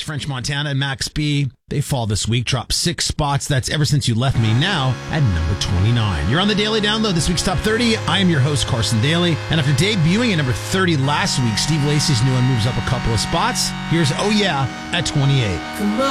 French Montana and Max B. They fall this week, drop 6 spots. That's Ever Since You Left Me, now at number 29. You're on the Daily Download, this week's Top 30. I am your host, Carson Daly. And after debuting at number 30 last week, Steve Lacy's new one moves up a couple of spots. Here's Oh Yeah at 28.